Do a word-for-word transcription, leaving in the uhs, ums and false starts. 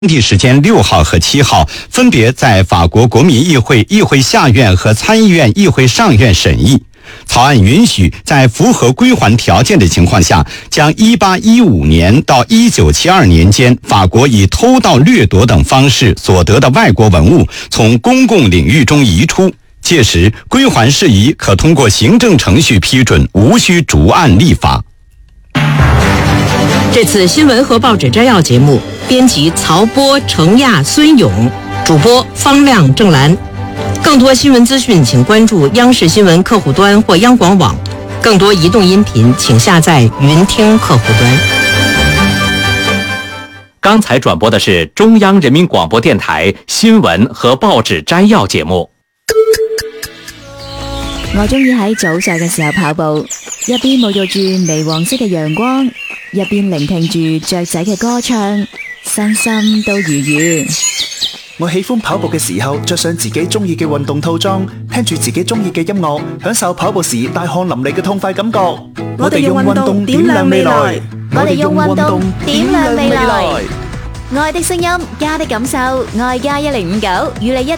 当地时间六号和七号，分别在法国国民议会、议会下院和参议院议会上院审议。草案允许在符合归还条件的情况下，将一八一五年到一九七二年间法国以偷盗、掠夺等方式所得的外国文物从公共领域中移出。届时，归还事宜可通过行政程序批准，无需逐案立法。 这次新闻和报纸摘要节目，编辑曹波、程亚、孙勇，主播方亮、郑兰。更多新闻资讯，请关注央视新闻客户端或央广网。更多移动音频，请下载云听客户端。 刚才转播的是中央人民广播电台新闻和報紙摘要節目。 我中意喺早上嘅時候跑步，一邊沐浴住微黃色嘅陽光，一邊聆聽住雀仔嘅歌唱，身心都愉悅。 我喜歡跑步嘅時候着上自己中意嘅運動套裝，聽住自己中意嘅音樂，享受跑步時大汗淋漓嘅痛快感覺。 我哋用運動點亮未來， 我哋用運動點亮未來。愛的聲音，家的感受，愛加一零五九與你一